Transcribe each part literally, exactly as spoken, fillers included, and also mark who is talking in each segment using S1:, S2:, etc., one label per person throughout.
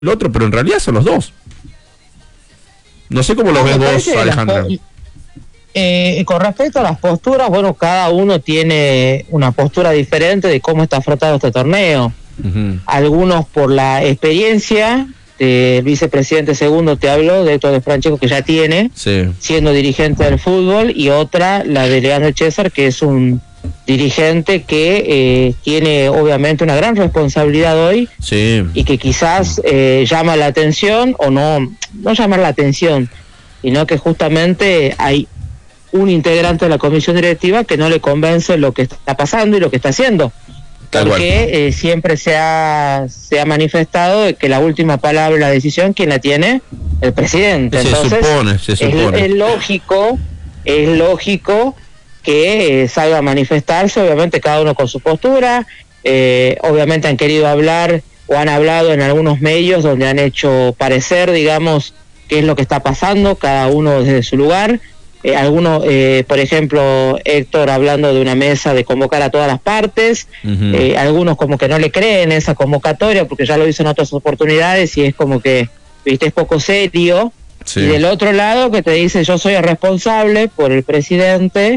S1: el otro, pero en realidad son los dos. No sé cómo lo ves vos, Alejandra.
S2: Eh, con respecto a las posturas, bueno, cada uno tiene una postura diferente de cómo está afrontado este torneo. Uh-huh. Algunos por la experiencia, el vicepresidente segundo te habló, de Héctor de Francesco, que ya tiene, sí, siendo dirigente del fútbol, y otra, la de Leandro César, que es un dirigente que eh, tiene obviamente una gran responsabilidad hoy, sí, y que quizás eh, llama la atención, o no, no llamar la atención, sino que justamente hay un integrante de la comisión directiva que no le convence lo que está pasando y lo que está haciendo. Porque eh, siempre se ha, se ha manifestado que la última palabra, la decisión, ¿quién la tiene? El presidente.
S1: Se
S2: Entonces,
S1: supone, se supone.
S2: Es, es lógico, es lógico que eh, salga a manifestarse, obviamente cada uno con su postura. Eh, obviamente han querido hablar o han hablado en algunos medios donde han hecho parecer, digamos, qué es lo que está pasando, cada uno desde su lugar. Eh, algunos, eh, por ejemplo, Héctor hablando de una mesa de convocar a todas las partes, uh-huh. eh, algunos como que no le creen esa convocatoria porque ya lo hizo en otras oportunidades y es como que, viste, es poco serio. Sí. Y del otro lado que te dice yo soy el responsable por el presidente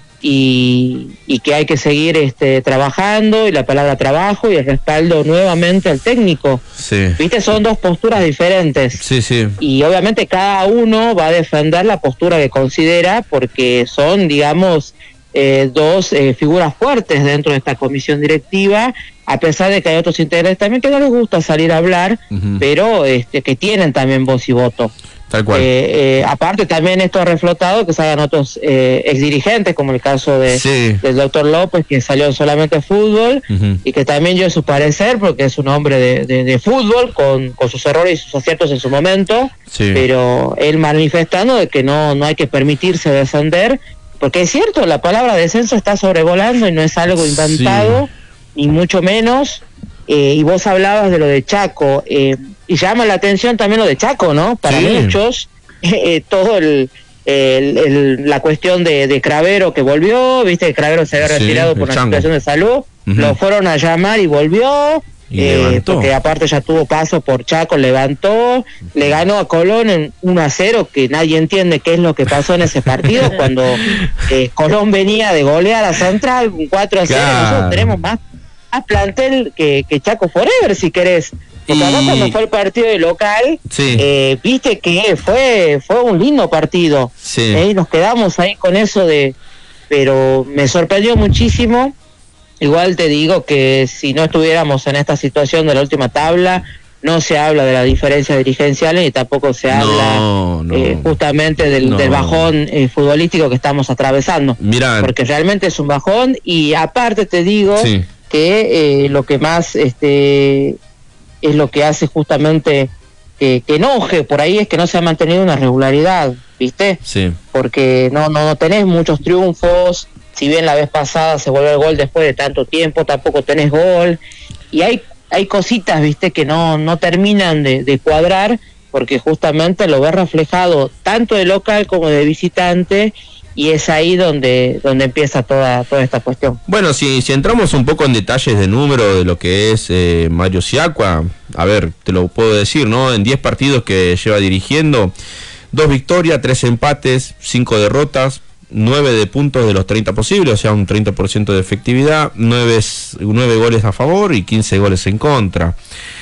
S2: y, y que hay que seguir este trabajando, y la palabra trabajo y el respaldo nuevamente al técnico. Sí. Viste, son dos posturas diferentes.
S1: Sí, sí.
S2: Y obviamente cada uno va a defender la postura que considera, porque son, digamos, eh, dos eh, figuras fuertes dentro de esta comisión directiva, a pesar de que hay otros integrantes también que no les gusta salir a hablar, uh-huh. pero este, que tienen también voz y voto.
S1: Tal cual.
S2: Eh, eh, aparte también esto ha reflotado que salgan otros eh, exdirigentes, como el caso de sí. del doctor López, que salió solamente fútbol, uh-huh. y que también dio su parecer, porque es un hombre de, de, de fútbol, con, con sus errores y sus aciertos en su momento, sí. pero él manifestando de que no, no hay que permitirse descender, porque es cierto, la palabra descenso está sobrevolando y no es algo inventado, sí. ni mucho menos. Eh, y vos hablabas de lo de Chaco, eh, y llama la atención también lo de Chaco, ¿no? Para sí. muchos, eh, todo el, el, el la cuestión de, de Cravero que volvió, viste que Cravero se había retirado sí, por una chango. situación de salud, uh-huh. lo fueron a llamar y volvió, y eh, porque aparte ya tuvo paso por Chaco, levantó, le ganó a Colón en uno a cero, que nadie entiende qué es lo que pasó en ese partido, cuando eh, Colón venía de golear a Central, un cuatro a cero, claro. nosotros tenemos más plantel que, que Chaco Forever, si querés, porque y... acá cuando fue el partido de local, sí. eh, viste que fue fue un lindo partido, sí. eh, nos quedamos ahí con eso de, pero me sorprendió muchísimo. Igual te digo que si no estuviéramos en esta situación de la última tabla, no se habla de las diferencias dirigenciales y tampoco se habla no, no, eh, justamente del, no. del bajón eh, futbolístico que estamos atravesando. Mirá. Porque realmente es un bajón, y aparte te digo sí. que eh, lo que más este es lo que hace justamente que, que enoje por ahí es que no se ha mantenido una regularidad, ¿viste? Sí. Porque no, no, no tenés muchos triunfos, si bien la vez pasada se volvió el gol después de tanto tiempo, tampoco tenés gol, y hay hay cositas, ¿viste? Que no, no terminan de, de cuadrar, porque justamente lo ves reflejado tanto de local como de visitante, y es ahí donde donde empieza toda toda esta cuestión.
S1: Bueno, si, si entramos un poco en detalles de número de lo que es eh, Mario Siacua, a ver, te lo puedo decir, ¿no? En diez partidos que lleva dirigiendo, dos victorias, tres empates, cinco derrotas, nueve de puntos de los treinta posibles, o sea, un treinta por ciento de efectividad, nueve, nueve goles a favor y quince goles en contra.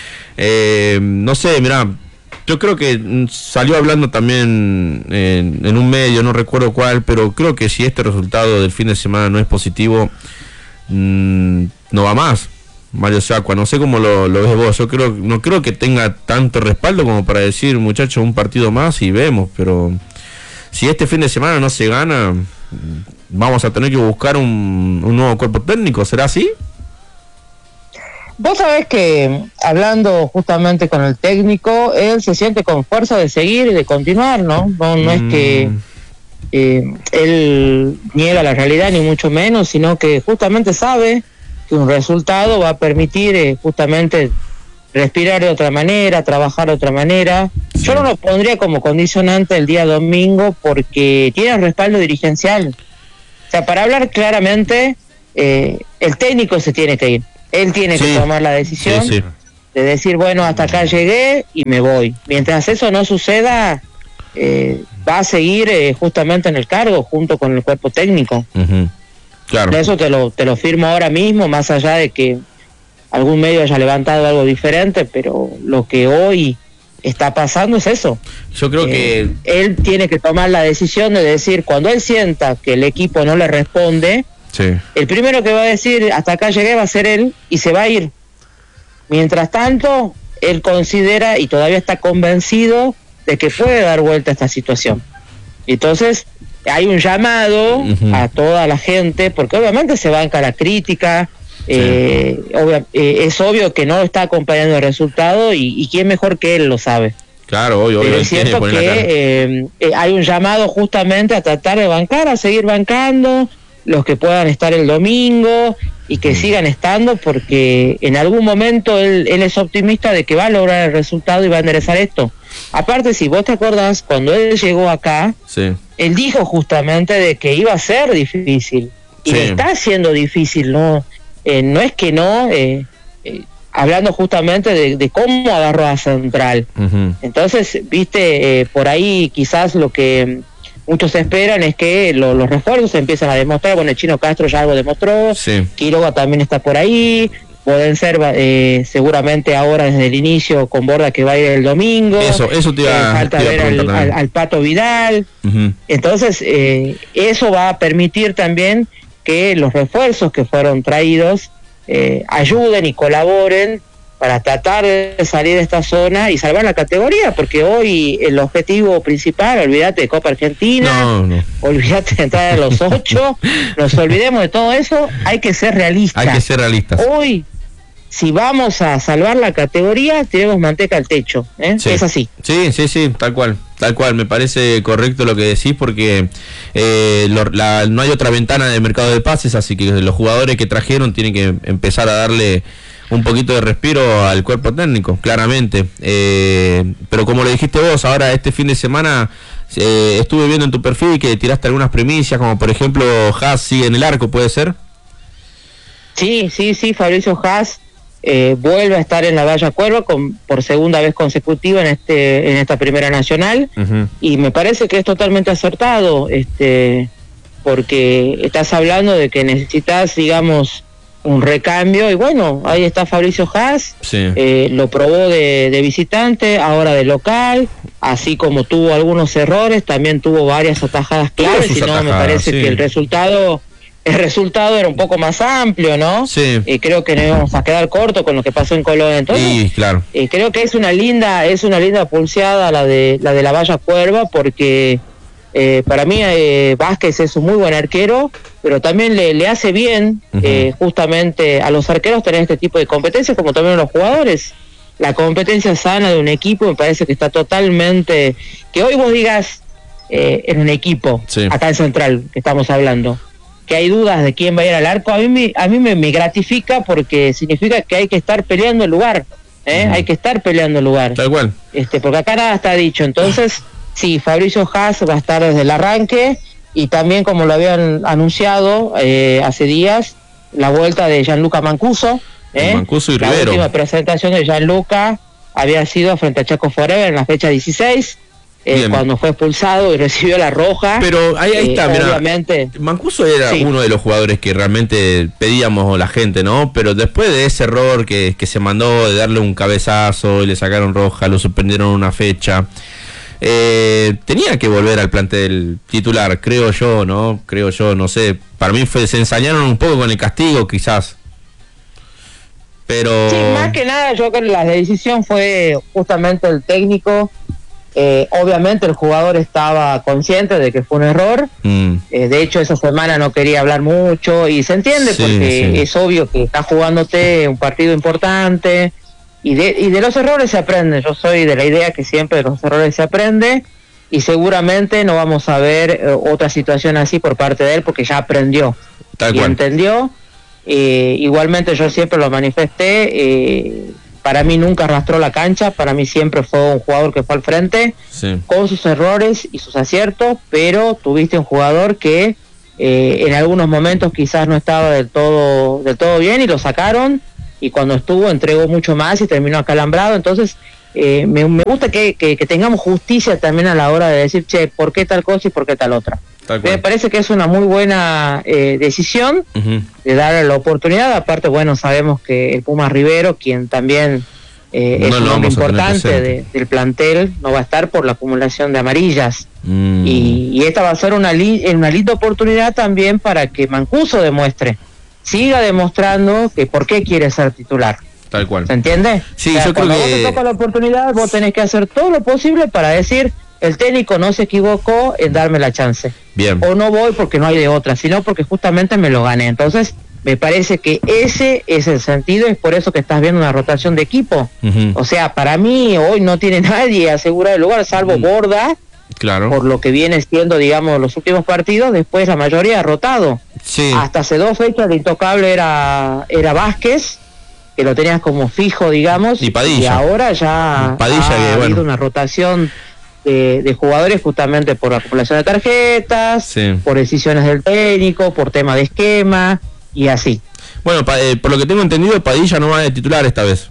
S1: Eh, no sé, mirá, yo creo que salió hablando también en, en un medio, no recuerdo cuál, pero creo que si este resultado del fin de semana no es positivo, mmm, no va más Mario Siacua. No sé cómo lo, lo ves vos. Yo creo, no creo que tenga tanto respaldo como para decir, muchachos, un partido más y vemos, pero si este fin de semana no se gana, vamos a tener que buscar un, un nuevo cuerpo técnico, ¿será así?
S2: Vos sabés que, hablando justamente con el técnico, él se siente con fuerza de seguir y de continuar, ¿no? No, no mm. es que eh, él niega la realidad, ni mucho menos, sino que justamente sabe que un resultado va a permitir eh, justamente respirar de otra manera, trabajar de otra manera. Sí. Yo no lo pondría como condicionante el día domingo porque tiene respaldo dirigencial. O sea, para hablar claramente, eh, el técnico se tiene que ir. Él tiene sí. que tomar la decisión. Sí, sí. de decir, bueno, hasta acá llegué y me voy. Mientras eso no suceda, eh, va a seguir eh, justamente en el cargo junto con el cuerpo técnico.
S1: Uh-huh. Claro.
S2: Eso te lo, te lo firmo ahora mismo, más allá de que algún medio haya levantado algo diferente, pero lo que hoy está pasando es eso.
S1: Yo creo
S2: eh,
S1: que
S2: él tiene que tomar la decisión de decir, cuando él sienta que el equipo no le responde,
S1: sí.
S2: el primero que va a decir hasta acá llegué va a ser él y se va a ir. Mientras tanto, él considera y todavía está convencido de que puede dar vuelta a esta situación. Entonces hay un llamado uh-huh. a toda la gente, porque obviamente se banca la crítica. Sí. Eh, obvia, eh, es obvio que no está acompañando el resultado y, y quién mejor que él lo sabe.
S1: Claro, obvio,
S2: pero
S1: obvio,
S2: es cierto que eh, eh, hay un llamado justamente a tratar de bancar, a seguir bancando los que puedan estar el domingo y que mm. sigan estando, porque en algún momento él, él es optimista de que va a lograr el resultado y va a enderezar esto. Aparte, si vos te acordás, cuando él llegó acá,
S1: sí.
S2: él dijo justamente de que iba a ser difícil y
S1: sí.
S2: le está siendo difícil, ¿no? Eh, no es que no, eh, eh, hablando justamente de, de cómo agarró a Central. Uh-huh. Entonces, viste, eh, por ahí quizás lo que muchos esperan es que lo, los refuerzos se empiezan a demostrar. Bueno, el Chino Castro ya algo demostró,
S1: sí.
S2: Quiroga también está por ahí, pueden ser eh, seguramente ahora desde el inicio con Borda que va a ir el domingo.
S1: Eso, eso te iba,
S2: eh, falta
S1: te iba
S2: ver al, al, al Pato Vidal. Uh-huh. Entonces, eh, eso va a permitir también que los refuerzos que fueron traídos eh, ayuden y colaboren para tratar de salir de esta zona y salvar la categoría, porque hoy el objetivo principal, olvídate de Copa Argentina,
S1: no, no.
S2: olvídate de entrar a los ocho, nos olvidemos de todo eso, hay que ser realistas.
S1: Hay que ser realistas.
S2: Hoy, si vamos a salvar la categoría, tenemos manteca al techo, ¿eh?
S1: Sí.
S2: Es así.
S1: Sí, sí, sí, tal cual, tal cual, me parece correcto lo que decís, porque eh, lo, la, no hay otra ventana de mercado de pases, así que los jugadores que trajeron tienen que empezar a darle un poquito de respiro al cuerpo técnico, claramente. Eh, pero como lo dijiste vos, ahora este fin de semana eh, estuve viendo en tu perfil que tiraste algunas primicias, como por ejemplo Haas sigue en el arco, ¿puede ser?
S2: Sí, sí, sí, Fabricio Haas eh, vuelve a estar en la Valla Cuerva con, por segunda vez consecutiva en este en esta Primera Nacional, uh-huh. y me parece que es totalmente acertado, este porque estás hablando de que necesitas, digamos, un recambio, y bueno, ahí está Fabricio Haas,
S1: sí.
S2: eh, lo probó de, de visitante, ahora de local, así como tuvo algunos errores, también tuvo varias atajadas claves, y no, atajadas, me parece sí. que el resultado el resultado era un poco más amplio, ¿no?
S1: Sí.
S2: Eh, creo que nos íbamos a quedar corto con lo que pasó en Colón, entonces
S1: sí, claro.
S2: eh, creo que es una linda es una linda pulseada la de la de la Valla Cuerva, porque Eh, para mí eh, Vázquez es un muy buen arquero, pero también le, le hace bien uh-huh. eh, justamente a los arqueros tener este tipo de competencias, como también a los jugadores. La competencia sana de un equipo me parece que está totalmente... Que hoy vos digas eh, en un equipo, sí. acá en Central, que estamos hablando, que hay dudas de quién va a ir al arco, a mí me, a mí me, me gratifica, porque significa que hay que estar peleando el lugar, ¿eh? uh-huh. hay que estar peleando el lugar.
S1: Tal cual.
S2: Este, porque acá nada está dicho, entonces... Sí, Fabricio Haas va a estar desde el arranque, y también, como lo habían anunciado eh, hace días, la vuelta de Gianluca Mancuso. ¿eh?
S1: Mancuso y
S2: la
S1: Rivero.
S2: La última presentación de Gianluca había sido frente a Chaco Forever en la fecha dieciséis, eh, cuando fue expulsado y recibió la roja.
S1: Pero ahí, ahí está,
S2: eh,
S1: mira,
S2: obviamente.
S1: Mancuso era sí. uno de los jugadores que realmente pedíamos la gente, ¿no? Pero después de ese error que, que se mandó de darle un cabezazo y le sacaron roja, lo suspendieron una fecha... Eh, tenía que volver al plantel titular, creo yo, ¿no? Creo yo, no sé. Para mí fue, se ensañaron un poco con el castigo, quizás. Pero...
S2: Sí, más que nada, yo creo que la decisión fue justamente el técnico. Eh, obviamente el jugador estaba consciente de que fue un error. Mm. Eh, de hecho, esa semana no quería hablar mucho, y se entiende, sí, porque sí. es obvio que está jugándote un partido importante. Y de, y de los errores se aprende. Yo soy de la idea que siempre de los errores se aprende, y seguramente no vamos a ver eh, otra situación así por parte de él, porque ya aprendió
S1: Tal
S2: y
S1: cual.
S2: entendió. Eh, igualmente yo siempre lo manifesté, eh, para mí nunca arrastró la cancha, para mí siempre fue un jugador que fue al frente, sí. con sus errores y sus aciertos, pero tuviste un jugador que eh, en algunos momentos quizás no estaba del todo, del todo bien, y lo sacaron. y cuando estuvo entregó mucho más y terminó acalambrado. Entonces eh, me, me gusta que, que, que tengamos justicia también a la hora de decir, che, ¿por qué tal cosa y por qué tal otra? Tal me parece que es una muy buena eh, decisión uh-huh. de darle la oportunidad. Aparte, bueno, sabemos que el Puma Rivero, quien también eh, no es un hombre importante de, del plantel, no va a estar por la acumulación de amarillas. Mm. Y, y esta va a ser una, li, una linda oportunidad también para que Mancuso demuestre, siga demostrando que por qué quiere ser titular.
S1: Tal cual.
S2: ¿Se entiende?
S1: Sí,
S2: o sea,
S1: yo creo
S2: cuando
S1: que...
S2: vos te toca la oportunidad, vos tenés que hacer todo lo posible para decir, el técnico no se equivocó en darme la chance.
S1: Bien.
S2: O no voy porque no hay de otra, sino porque justamente me lo gané. Entonces, me parece que ese es el sentido, es por eso que estás viendo una rotación de equipo. Uh-huh. O sea, para mí hoy no tiene nadie asegurado el lugar, salvo uh-huh. Borda,
S1: claro,
S2: por lo que viene siendo, digamos, los últimos partidos. Después la mayoría ha rotado.
S1: Sí.
S2: Hasta hace dos fechas el intocable era, era Vázquez, que lo tenías como fijo, digamos.
S1: Y Padilla.
S2: Y ahora ya
S1: Padilla,
S2: ha
S1: que,
S2: habido
S1: bueno.
S2: una rotación De, de jugadores justamente por la acumulación de tarjetas,
S1: sí.
S2: por decisiones del técnico, por tema de esquema y así.
S1: Bueno, pa, eh, por lo que tengo entendido, Padilla no va de titular esta vez.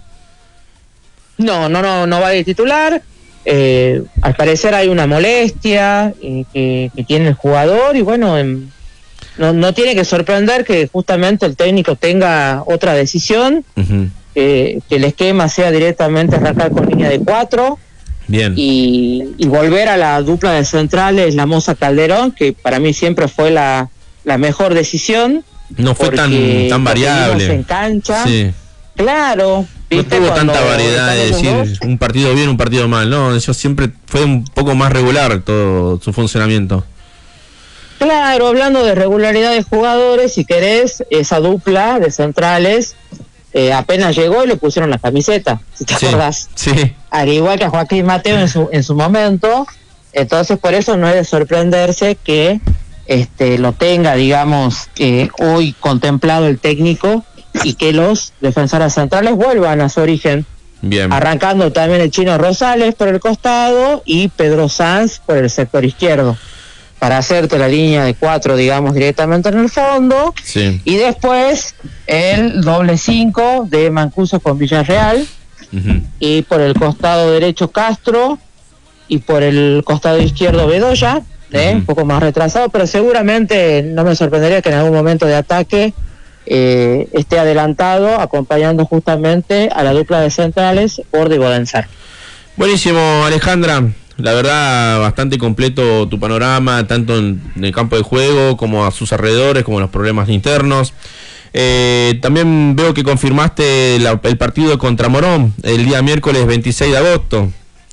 S2: No, no, no, no va de titular. Eh, al parecer hay una molestia eh, que, que tiene el jugador y bueno, en, no, no tiene que sorprender que justamente el técnico tenga otra decisión, uh-huh. eh, que el esquema sea directamente arrancar con línea de cuatro.
S1: Bien.
S2: Y, y volver a la dupla de centrales, la Moza Calderón, que para mí siempre fue la, la mejor decisión.
S1: No fue tan, tan variable.
S2: En cancha.
S1: Sí.
S2: Claro.
S1: No tuvo tanta variedad de decir dos? un partido bien, un partido mal. No, eso siempre fue un poco más regular todo su funcionamiento.
S2: Claro, hablando de regularidad de jugadores, si querés, esa dupla de centrales... Eh, apenas llegó y le pusieron la camiseta, si te
S1: sí,
S2: acordás.
S1: Sí.
S2: Al igual que a Joaquín Mateo en su en su momento, entonces por eso no es de sorprenderse que este lo tenga, digamos, que hoy contemplado el técnico y que los defensores centrales vuelvan a su origen.
S1: Bien.
S2: Arrancando también el Chino Rosales por el costado y Pedro Sanz por el sector izquierdo, para hacerte la línea de cuatro, digamos, directamente en el fondo.
S1: Sí.
S2: Y después el doble cinco de Mancuso con Villarreal. Uh-huh. Y por el costado derecho Castro. Y por el costado izquierdo Bedoya. ¿eh? Uh-huh. Un poco más retrasado, pero seguramente no me sorprendería que en algún momento de ataque eh, esté adelantado, acompañando justamente a la dupla de centrales, Borda y Bodensar.
S1: Buenísimo, Alejandra. La verdad, bastante completo tu panorama, tanto en, en el campo de juego como a sus alrededores, como los problemas internos. Eh, también veo que confirmaste la, el partido contra Morón el día miércoles veintiséis de agosto.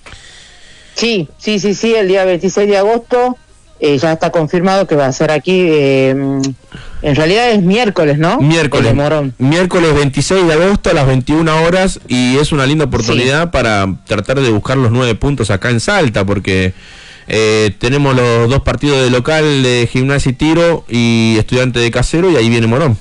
S2: Sí, sí, sí, sí, el día veintiséis de agosto eh, ya está confirmado que va a ser aquí. Eh, en realidad es miércoles, ¿no?
S1: Miércoles. Morón. Miércoles veintiséis de agosto a las veintiuna horas y es una linda oportunidad sí. para tratar de buscar los nueve puntos acá en Salta, porque eh, tenemos los dos partidos de local de Gimnasia y Tiro y Estudiante de Casero y ahí viene Morón.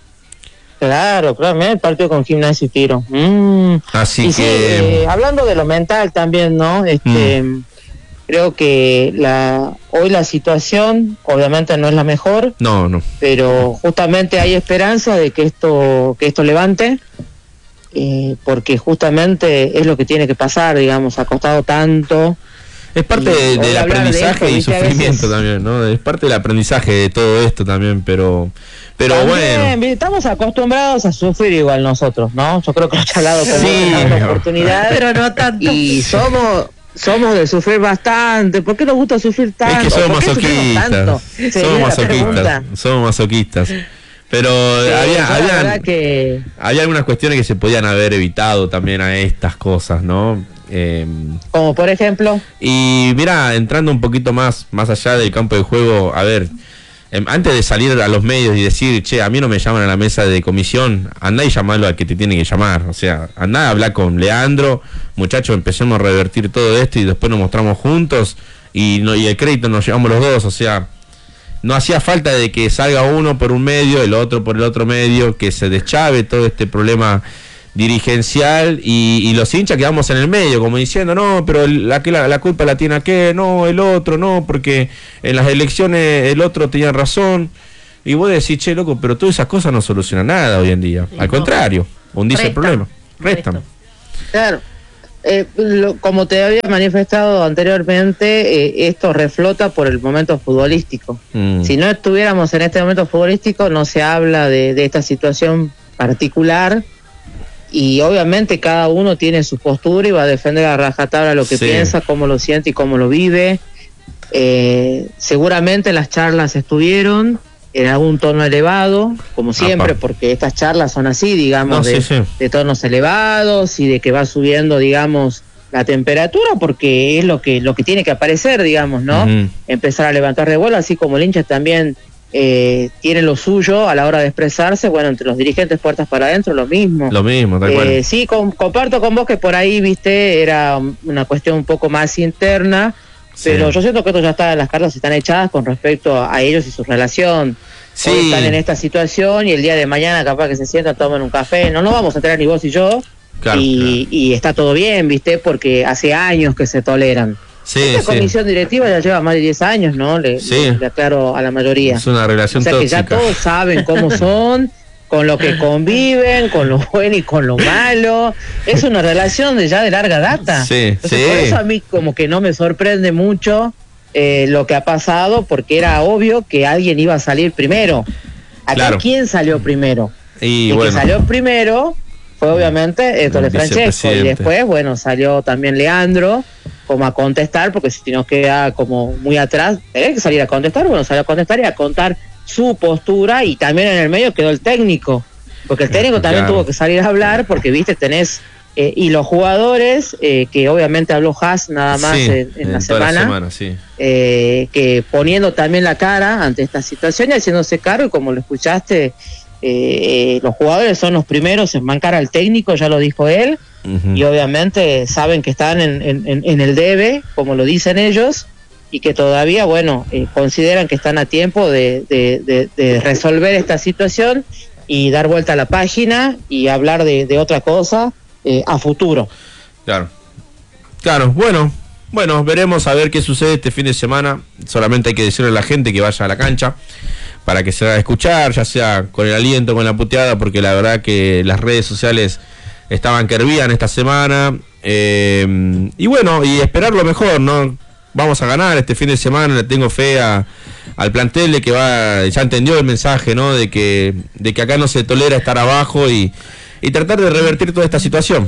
S2: Claro, claro, el partido con Gimnasia y Tiro. Mm.
S1: Así
S2: y
S1: que...
S2: Sí, eh, hablando de lo mental también, ¿no? Este... Mm. Creo que la hoy la situación obviamente no es la mejor.
S1: No, no.
S2: Pero justamente hay esperanza de que esto que esto levante, eh, porque justamente es lo que tiene que pasar, digamos, ha costado tanto.
S1: Es parte de, del aprendizaje de esto, y sufrimiento veces... también, ¿no? Es parte del aprendizaje de todo esto también, pero pero
S2: también,
S1: bueno.
S2: Estamos acostumbrados a sufrir igual nosotros, ¿no? Yo creo que lo he charlado con
S1: sí,
S2: una oportunidad,
S3: pero no tanto.
S2: Y somos Somos de sufrir bastante. ¿Por qué nos gusta sufrir tanto?
S1: Es que somos masoquistas. Somos masoquistas. Somos masoquistas. Pero sí, había, había, que... había algunas cuestiones que se podían haber evitado también a estas cosas, ¿no? Eh,
S2: Como por ejemplo.
S1: Y mira, entrando un poquito más, más allá del campo de juego, a ver, eh, antes de salir a los medios y decir, che, a mí no me llaman a la mesa de comisión, andá y llamalo al que te tiene que llamar. O sea, andá a hablar con Leandro, muchachos, empecemos a revertir todo esto y después nos mostramos juntos y, no, y el crédito nos llevamos los dos. O sea, no hacía falta de que salga uno por un medio, el otro por el otro medio, que se deschave todo este problema dirigencial y, y los hinchas quedamos en el medio como diciendo no, pero la, la, la culpa la tiene aquel, no, el otro, no, porque en las elecciones el otro tenía razón y vos decís, che, loco, pero todas esas cosas no solucionan nada hoy en día, al contrario. hundís el problema. Restan. Restan.
S2: Claro. Eh, lo, como te había manifestado anteriormente, eh, esto reflota por el momento futbolístico. Mm. Si no estuviéramos en este momento futbolístico, no se habla de, de esta situación particular, y obviamente cada uno tiene su postura y va a defender a rajatabla lo que sí. piensa, cómo lo siente y cómo lo vive. Eh, seguramente las charlas estuvieron en algún tono elevado, como siempre, Apa. porque estas charlas son así, digamos, no, de, sí, sí. de tonos elevados y de que va subiendo, digamos, la temperatura, porque es lo que lo que tiene que aparecer, digamos, ¿no? Uh-huh. Empezar a levantar revuelo, así como el hincha también eh, tiene lo suyo a la hora de expresarse. Bueno, entre los dirigentes, puertas para adentro, lo mismo.
S1: Lo mismo, tal cual.
S2: Eh, sí, com- comparto con vos que por ahí, viste, era una cuestión un poco más interna, pero sí. yo siento que esto ya está, las cartas están echadas con respecto a, a ellos y su relación. Sí. Hoy están en esta situación y el día de mañana capaz que se sientan, toman un café, no nos vamos a enterar ni vos y yo, claro, y, claro. y está todo bien, viste, porque hace años que se toleran. Sí, Esta sí. comisión directiva ya lleva más de diez años, ¿no? Le, sí. le, le aclaro a la mayoría.
S1: Es una relación
S2: tóxica. O sea
S1: tóxica.
S2: que ya todos saben cómo son, con lo que conviven, con lo bueno y con lo malo. Es una relación de ya de larga data.
S1: Sí,
S2: Entonces,
S1: sí.
S2: por eso a mí como que no me sorprende mucho eh, lo que ha pasado, porque era obvio que alguien iba a salir primero. Acá, claro. ¿quién salió primero?
S1: Y
S2: el
S1: bueno.
S2: que salió primero fue obviamente Héctor de Francesco, y después, bueno, salió también Leandro como a contestar, porque si nos queda como muy atrás, tenés que salir a contestar, bueno, salió a contestar y a contar su postura, y también en el medio quedó el técnico, porque el técnico también claro. tuvo que salir a hablar, porque viste, tenés, eh, y los jugadores, eh, que obviamente habló Haas nada más sí, en, en la semana, la semana sí. eh, que poniendo también la cara ante esta situación y haciéndose cargo, y como lo escuchaste, Eh, eh, los jugadores son los primeros en bancar al técnico, ya lo dijo él, uh-huh. y obviamente saben que están en, en, en el debe, como lo dicen ellos, y que todavía, bueno, eh, consideran que están a tiempo de, de, de, de resolver esta situación y dar vuelta a la página y hablar de, de otra cosa eh, a futuro.
S1: Claro, claro, bueno, bueno, veremos a ver qué sucede este fin de semana. Solamente hay que decirle a la gente que vaya a la cancha para que se haga escuchar, ya sea con el aliento, con la puteada, porque la verdad que las redes sociales estaban que hervían esta semana, eh, y bueno, y esperar lo mejor, ¿no? Vamos a ganar este fin de semana, le tengo fe a, al plantel de que va, ya entendió el mensaje, ¿no? De que, de que acá no se tolera estar abajo, y, y tratar de revertir toda esta situación.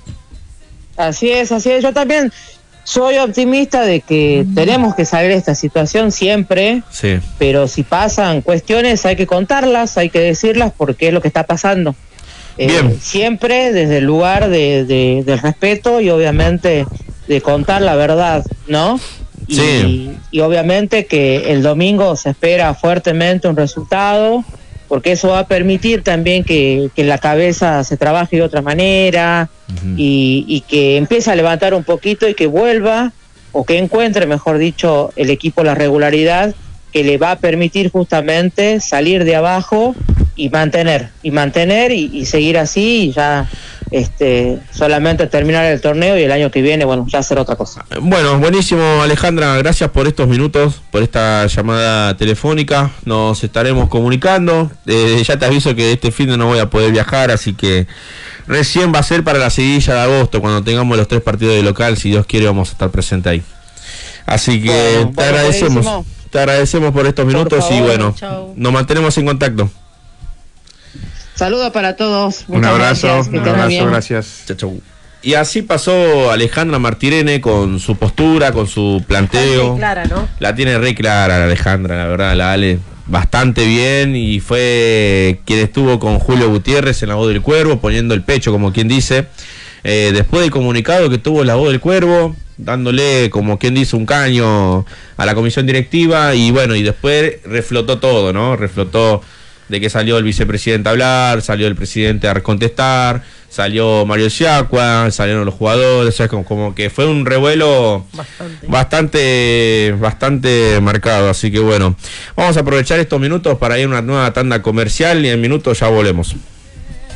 S2: Así es, así es, yo también soy optimista de que tenemos que salir de esta situación siempre, sí. pero si pasan cuestiones hay que contarlas, hay que decirlas, porque es lo que está pasando. Eh, siempre desde el lugar de, de, del respeto y obviamente de contar la verdad, ¿no? Y, sí. y obviamente que el domingo se espera fuertemente un resultado, porque eso va a permitir también que, que la cabeza se trabaje de otra manera, uh-huh. y, y que empiece a levantar un poquito y que vuelva, o que encuentre, mejor dicho, el equipo la regularidad que le va a permitir justamente salir de abajo y mantener, y mantener y, y seguir así, y ya este solamente terminar el torneo, y el año que viene, bueno, ya hacer otra cosa.
S1: Bueno, buenísimo, Alejandra, gracias por estos minutos, por esta llamada telefónica. Nos estaremos comunicando. Eh, ya te aviso que este fin de no voy a poder viajar, así que recién va a ser para la seguidilla de agosto, cuando tengamos los tres partidos de local. Si Dios quiere, vamos a estar presentes ahí. Así que bueno, te bueno, agradecemos, buenísimo. te agradecemos por estos minutos, por favor, y bueno, chau. Nos mantenemos en contacto.
S2: Saludos para todos.
S1: Un abrazo, gracias, un abrazo, bien. gracias. Chau, chau. Y así pasó Alejandra Martirene con su postura, con su planteo.
S3: Clara, ¿no?
S1: La tiene re clara la Alejandra, la verdad, la Ale bastante bien, y fue quien estuvo con Julio Gutiérrez en La Voz del Cuervo, poniendo el pecho, como quien dice, eh, después del comunicado que tuvo La Voz del Cuervo, dándole, como quien dice, un caño a la comisión directiva, y bueno, y después reflotó todo, ¿no? Reflotó de que salió el vicepresidente a hablar, salió el presidente a contestar, salió Mario Siacua, salieron los jugadores, o sea, como, como que fue un revuelo bastante. bastante bastante marcado, así que bueno, vamos a aprovechar estos minutos para ir a una nueva tanda comercial, y en minutos ya volvemos.